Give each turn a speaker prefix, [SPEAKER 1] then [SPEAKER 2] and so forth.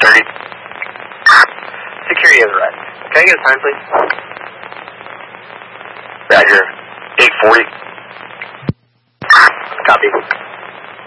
[SPEAKER 1] 30. Security has arrived. Can I get a time, please? Roger. 840. Copy.